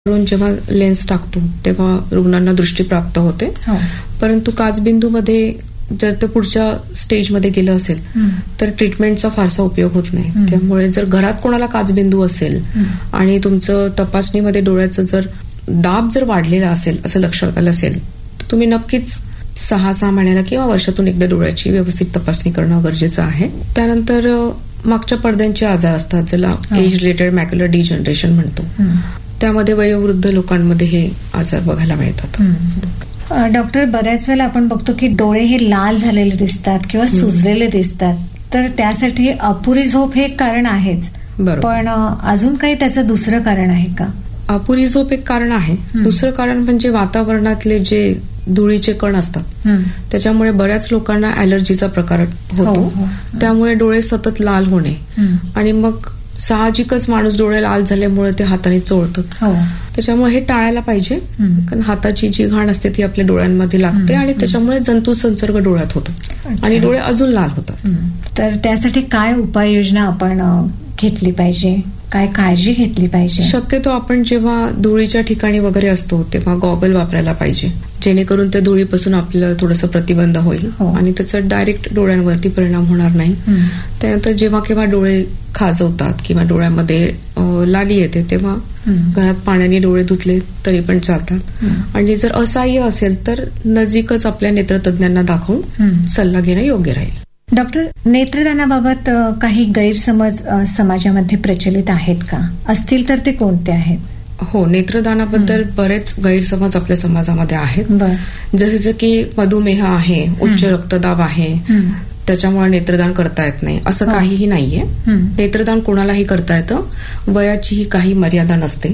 जेव्हा लेन्स टाकतो तेव्हा रुग्णांना दृष्टी प्राप्त होते. परंतु काचबिंदूमध्ये जर ते पुढच्या स्टेजमध्ये गेलं असेल तर ट्रीटमेंटचा फारसा उपयोग होत नाही. त्यामुळे जर घरात कोणाला काचबिंदू असेल आणि तुमचं तपासणीमध्ये डोळ्याचं जर दाब जर वाढलेला असेल असं लक्षात आलं असेल तर तुम्ही नक्कीच 6 महिन्याला किंवा वर्षातून एकदा डोळ्याची व्यवस्थित तपासणी करणं गरजेचं आहे. त्यानंतर मागच्या पडद्यांचे आजार असतात ज्याला एज रिलेटेड मॅक्युलर डिजनरेशन म्हणतो. त्यामध्ये वयोवृद्ध लोकांमध्ये हे आजार बघायला मिळतात. डॉक्टर, बऱ्याच वेळेला आपण बघतो की डोळे हे लाल झालेले दिसतात किंवा सुजलेले दिसतात, तर त्यासाठी अपुरी झोप हे कारण आहेच. पण अजून काही त्याचं दुसरं कारण आहे का? अपुरी झोप एक कारण आहे. दुसरं कारण म्हणजे वातावरणातले जे धुळीचे कण असतात त्याच्यामुळे बऱ्याच लोकांना ॲलर्जीचा प्रकार होतो. त्यामुळे डोळे सतत लाल होणे आणि मग साहजिकच माणूस डोळे लाल झाल्यामुळे ते हाताने चोळतात. त्याच्यामुळे हे टाळायला पाहिजे, कारण हाताची जी घाण असते ती आपल्या डोळ्यांमध्ये लागते आणि त्याच्यामुळे जंतू संसर्ग डोळ्यात होतो आणि डोळे अजून लाल होतात. तर त्यासाठी काय उपाययोजना आपण घेतली पाहिजे, काय काळजी घेतली पाहिजे? शक्यतो आपण जेव्हा धुळीच्या ठिकाणी वगैरे असतो तेव्हा गॉगल वापरायला पाहिजे, जेणेकरून त्या धुळीपासून आपल्याला थोडंसं प्रतिबंध होईल आणि त्याचा डायरेक्ट डोळ्यांवरती परिणाम होणार नाही. त्यानंतर जेव्हा केव्हा डोळे खाजवतात किंवा डोळ्यामध्ये लाली येते तेव्हा घरात पाण्याने डोळे धुतले तरी पण चालतात. आणि जर असहाय्य असेल तर नजीकच आपल्या नेत्रतज्ञांना दाखवून सल्ला घेणं योग्य राहील. डॉक्टर, नेत्रदानाबाबत काही गैरसमज समाजामध्ये प्रचलित आहेत का? असतील तर ते कोणते आहेत? हो, नेत्रदानाबद्दल बरेच गैरसमज आपल्या समाजामध्ये आहेत. जसं की मधुमेह आहे, उच्च रक्तदाब आहे, त्याच्यामुळे नेत्रदान करता येत नाही, असं काहीही नाहीये. नेत्रदान कोणालाही करता येतं, वयाचीही काही मर्यादा नसते.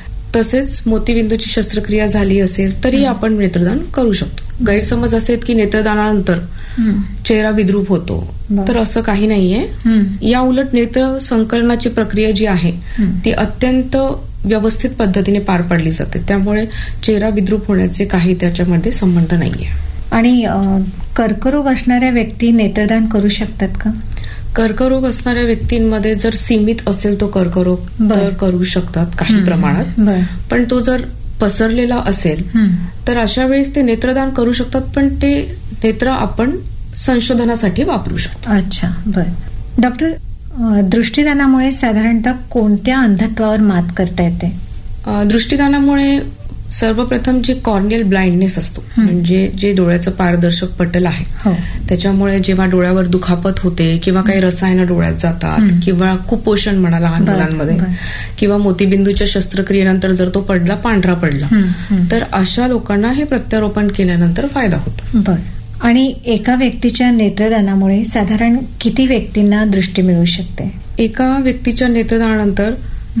तसेच मोतीबिंदूची शस्त्रक्रिया झाली असेल तरी आपण नेत्रदान करू शकतो. गैरसमज असे आहेत की नेत्रदानानंतर चेहरा विद्रूप होतो, तर असं काही नाहीये. या उलट नेत्र संकलनाची प्रक्रिया जी आहे ती अत्यंत व्यवस्थित पद्धतीने पार पाडली जाते. त्यामुळे चेहरा विद्रूप होण्याचे काही त्याच्यामध्ये संबंध नाहीये. आणि कर्करोग असणाऱ्या व्यक्ती नेत्रदान करू शकतात का? कर्करोग असणाऱ्या व्यक्तींमध्ये जर सीमित असेल तो कर्करोग तर करू शकतात काही प्रमाणात. पण तो जर पसरलेला असेल तर अशा वेळेस ते नेत्रदान करू शकतात, पण ते नेत्र आपण संशोधनासाठी वापरू शकतो. अच्छा, बरं. डॉक्टर, दृष्टीदानामुळे साधारणतः कोणत्या अंधत्वावर मात करता येते? दृष्टीदानामुळे सर्वप्रथम जे कॉर्नियल ब्लाइंडनेस असतो, म्हणजे जे डोळ्याचं पारदर्शक पटल आहे त्याच्यामुळे जेव्हा डोळ्यावर दुखापत होते किंवा काही रसायनं डोळ्यात जातात किंवा कुपोषण म्हणा लहान मुलांमध्ये किंवा मोतीबिंदूच्या शस्त्रक्रियेनंतर जर तो पडला पांढरा पडला तर अशा लोकांना हे प्रत्यारोपण केल्यानंतर फायदा होतो. आणि एका व्यक्तीच्या नेत्रदानामुळे साधारण किती व्यक्तींना दृष्टी मिळू शकते? एका व्यक्तीच्या नेत्रदानानंतर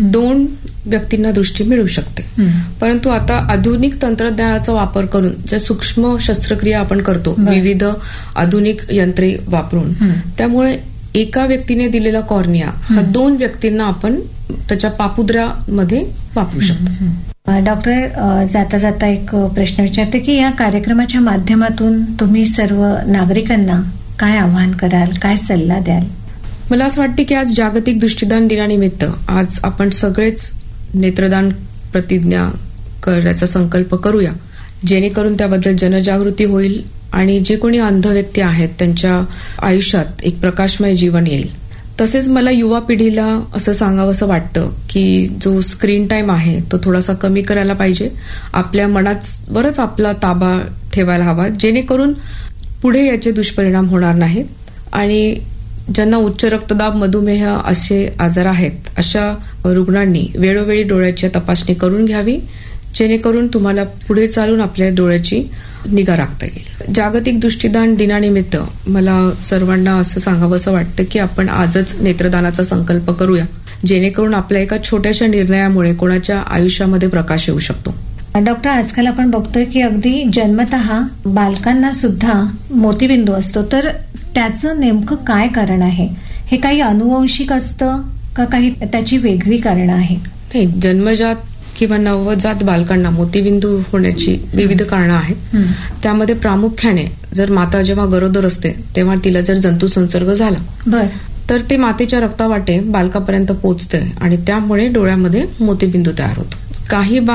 2 व्यक्तींना दृष्टी मिळू शकते. परंतु आता आधुनिक तंत्रज्ञानाचा वापर करून ज्या सूक्ष्म शस्त्रक्रिया आपण करतो विविध आधुनिक यंत्रे वापरून, त्यामुळे एका व्यक्तीने दिलेला कॉर्निया हा 2 व्यक्तींना आपण त्याच्या पापुद्र्यामध्ये वापरू शकतो. डॉक्टर, जाता जाता एक प्रश्न विचारते की या कार्यक्रमाच्या माध्यमातून तुम्ही सर्व नागरिकांना काय आवाहन कराल, काय सल्ला द्याल? मला असं वाटतं की आज जागतिक दृष्टीदान दिनानिमित्त आज आपण सगळेच नेत्रदान प्रतिज्ञा करण्याचा संकल्प करूया, जेणेकरून त्याबद्दल जनजागृती होईल आणि जे कोणी अंध व्यक्ती आहेत त्यांच्या आयुष्यात एक प्रकाशमय जीवन येईल. तसेच मला युवा पिढीला असं सांगावंसं वाटतं की जो स्क्रीन टाइम आहे तो थोडासा कमी करायला पाहिजे. आपल्या मनावरच आपला ताबा ठेवायला हवा, जेणेकरून पुढे याचे दुष्परिणाम होणार नाहीत. आणि ज्यांना उच्च रक्तदाब, मधुमेह असे आजार आहेत अशा रुग्णांनी वेळोवेळी डोळ्याची तपासणी करून घ्यावी, जेणेकरून तुम्हाला पुढे चालून आपल्या डोळ्याची निगा राखता येईल. जागतिक दृष्टीदान दिनानिमित्त मला सर्वांना असं सांगावंसं वाटतं की आपण आजच नेत्रदानाचा संकल्प करूया, जेणेकरून आपल्या एका छोट्याशा निर्णयामुळे कोणाच्या आयुष्यामध्ये प्रकाश येऊ शकतो. डॉक्टर, आजकाल आपण बघतोय की अगदी जन्मतः बालकांना सुद्धा मोतीबिंदू असतो, तर त्याचं नेमकं काय कारण आहे? हे काही अनुवंशिक असतं का काही त्याची वेगळी कारण आहेत? नाही, जन्मजात किंवा नवजात बालकांना मोतीबिंदू होण्याची विविध कारणं आहेत. त्यामध्ये प्रामुख्याने जर माता जेव्हा गरोदर असते तेव्हा तिला जर जंतू संसर्ग झाला तर ते मातेच्या रक्तावाटे बालकापर्यंत पोहोचते आणि त्यामुळे डोळ्यामध्ये मोतीबिंदू तयार होतो. काही